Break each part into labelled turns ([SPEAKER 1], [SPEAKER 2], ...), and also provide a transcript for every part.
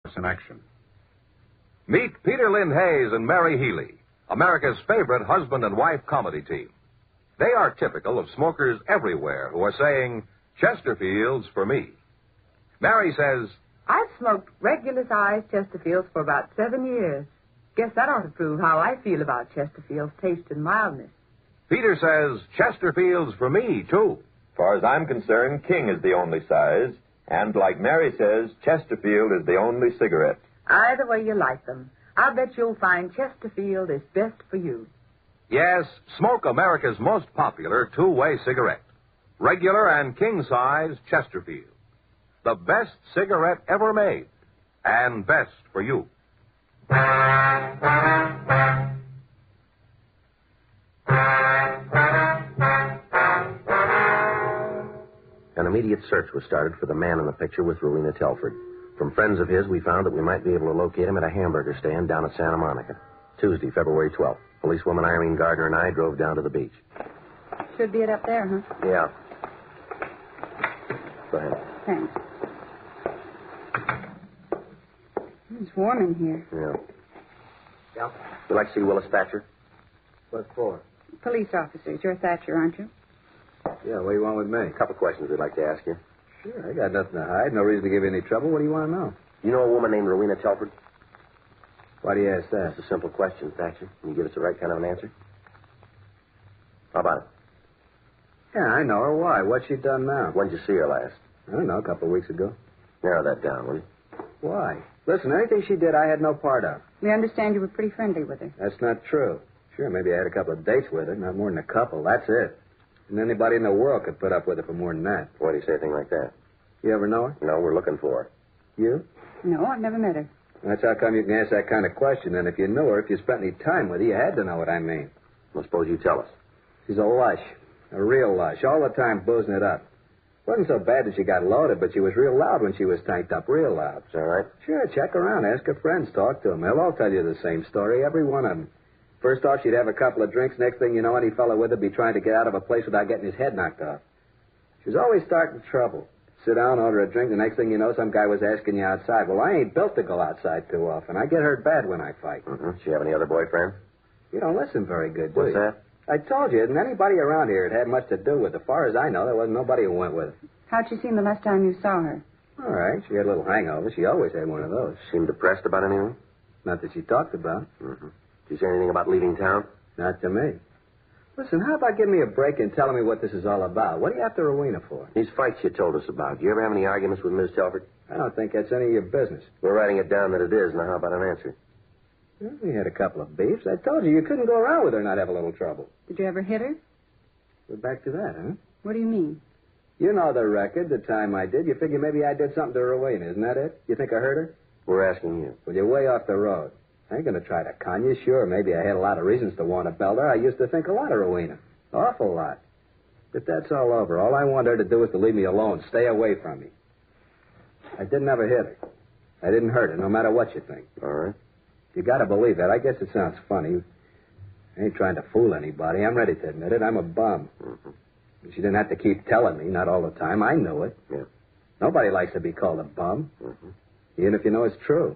[SPEAKER 1] in action.
[SPEAKER 2] Meet Peter Lynn Hayes and Mary Healy, America's favorite husband and wife comedy team. They are typical of smokers everywhere who are saying, Chesterfields for me. Mary says,
[SPEAKER 3] I've smoked regular-sized Chesterfields for about 7 years. Guess that ought to prove how I feel about Chesterfield's taste and mildness.
[SPEAKER 2] Peter says, Chesterfields for me, too.
[SPEAKER 4] As far as I'm concerned, King is the only size. And like Mary says, Chesterfield is the only cigarette.
[SPEAKER 3] Either way you like them, I'll bet you'll find Chesterfield is best for you.
[SPEAKER 2] Yes, smoke America's most popular two-way cigarette. Regular and king-size Chesterfield. The best cigarette ever made. And best for you.
[SPEAKER 5] An immediate search was started for the man in the picture with Rowena Telford. From friends of his, we found that we might be able to locate him at a hamburger stand down at Santa Monica. Tuesday, February 12th. Policewoman Irene Gardner and I drove down to the beach.
[SPEAKER 6] Should be it up there, huh?
[SPEAKER 5] Yeah. Go ahead.
[SPEAKER 6] Thanks. It's warm in here.
[SPEAKER 5] Yeah. Yeah? You'd like to see Willis Thatcher?
[SPEAKER 7] What for?
[SPEAKER 6] Police officers. You're Thatcher, aren't you?
[SPEAKER 7] Yeah, what do you want with me?
[SPEAKER 5] A couple questions we'd like to ask you.
[SPEAKER 7] Sure, I got nothing to hide. No reason to give you any trouble. What do you want to know?
[SPEAKER 5] You know a woman named Rowena Telford?
[SPEAKER 7] Why do you ask that?
[SPEAKER 5] It's a simple question, Thatcher. Can you give us the right kind of an answer? How about it?
[SPEAKER 7] Yeah, I know her. Why? What's she done now?
[SPEAKER 5] When did you see her last?
[SPEAKER 7] I don't know, a couple of weeks ago.
[SPEAKER 5] Narrow that down, will you?
[SPEAKER 7] Why? Listen, anything she did, I had no part of.
[SPEAKER 6] We understand you were pretty friendly with her.
[SPEAKER 7] That's not true. Sure, maybe I had a couple of dates with her, not more than a couple. That's it. And anybody in the world could put up with her for more than that.
[SPEAKER 5] Why do you say a thing like that?
[SPEAKER 7] You ever know her?
[SPEAKER 5] No, we're looking for her.
[SPEAKER 7] You?
[SPEAKER 6] No, I've never met her.
[SPEAKER 7] That's how come you can ask that kind of question. And if you knew her, if you spent any time with her, you had to know what I mean.
[SPEAKER 5] Well, suppose you tell us.
[SPEAKER 7] She's a lush. A real lush. All the time boozing it up. Wasn't so bad that she got loaded, but she was real loud when she was tanked up. Real loud.
[SPEAKER 5] Is that right?
[SPEAKER 7] Sure, check around. Ask her friends. Talk to them. They'll all tell you the same story, every one of them. First off, she'd have a couple of drinks. Next thing you know, any fellow with her be trying to get out of a place without getting his head knocked off. She was always starting trouble. Sit down, order a drink. The next thing you know, some guy was asking you outside. Well, I ain't built to go outside too often. I get hurt bad when I fight.
[SPEAKER 5] Mm-hmm. She have any other boyfriends?
[SPEAKER 7] You don't listen very good, do
[SPEAKER 5] What's
[SPEAKER 7] you?
[SPEAKER 5] that?
[SPEAKER 7] I told you, isn't anybody around here it had much to do with. As far as I know, there wasn't nobody who went with her.
[SPEAKER 6] How'd she seem the last time you saw her?
[SPEAKER 7] All right. She had a little hangover. She always had one of those.
[SPEAKER 5] Seemed depressed about anything?
[SPEAKER 7] Not that she talked about.
[SPEAKER 5] Mm-hmm. Did you say anything about leaving town?
[SPEAKER 7] Not to me. Listen, how about giving me a break and telling me what this is all about? What are you after Rowena for?
[SPEAKER 5] These fights you told us about. Do you ever have any arguments with Miss Telford?
[SPEAKER 7] I don't think that's any of your business.
[SPEAKER 5] We're writing it down that it is. Now, how about an answer?
[SPEAKER 7] Well, we had a couple of beefs. I told you couldn't go around with her and not have a little trouble.
[SPEAKER 6] Did you ever hit her?
[SPEAKER 7] We're back to that, huh?
[SPEAKER 6] What do you mean?
[SPEAKER 7] You know the record, the time I did. You figure maybe I did something to Rowena, isn't that it? You think I hurt her?
[SPEAKER 5] We're asking you.
[SPEAKER 7] Well, you're way off the road. I ain't going to try to con you. Sure, maybe I had a lot of reasons to want to belt her. I used to think a lot of Rowena. Awful lot. But that's all over. All I want her to do is to leave me alone. Stay away from me. I didn't ever hit her. I didn't hurt her, no matter what you think.
[SPEAKER 5] All right.
[SPEAKER 7] You got to believe that. I guess it sounds funny. I ain't trying to fool anybody. I'm ready to admit it. I'm a bum.
[SPEAKER 5] Mm-hmm.
[SPEAKER 7] She didn't have to keep telling me, not all the time. I knew it.
[SPEAKER 5] Yeah.
[SPEAKER 7] Nobody likes to be called a bum,
[SPEAKER 5] Mm-hmm.
[SPEAKER 7] even if you know it's true.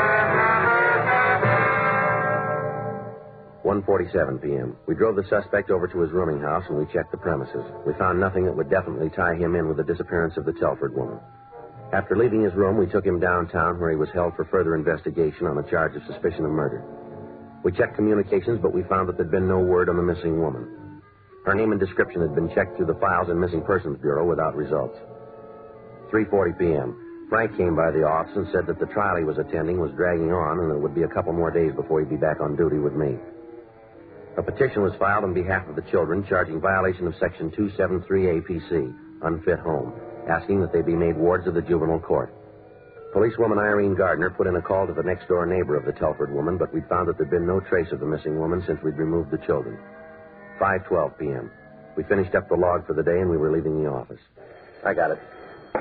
[SPEAKER 5] 1:47 p.m. We drove the suspect over to his rooming house and we checked the premises. We found nothing that would definitely tie him in with the disappearance of the Telford woman. After leaving his room, we took him downtown where he was held for further investigation on the charge of suspicion of murder. We checked communications, but we found that there'd been no word on the missing woman. Her name and description had been checked through the files in Missing Persons Bureau without results. 3:40 p.m. Frank came by the office and said that the trial he was attending was dragging on and it would be a couple more days before he'd be back on duty with me. A petition was filed on behalf of the children charging violation of Section 273 APC, unfit home, asking that they be made wards of the juvenile court. Policewoman Irene Gardner put in a call to the next-door neighbor of the Telford woman, but we'd found that there'd been no trace of the missing woman since we'd removed the children. 5:12 p.m. We finished up the log for the day and we were leaving the office. I got it.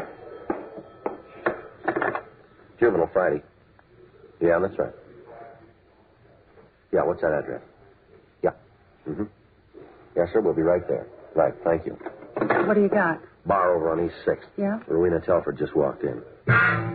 [SPEAKER 5] Juvenile Friday. Yeah, that's right. Yeah, what's that address? Yeah. Mm-hmm. Yes, sir, we'll be right there. Right, thank you.
[SPEAKER 6] What do you got?
[SPEAKER 5] Bar over on East 6th.
[SPEAKER 6] Yeah?
[SPEAKER 5] Rowena Telford just walked in.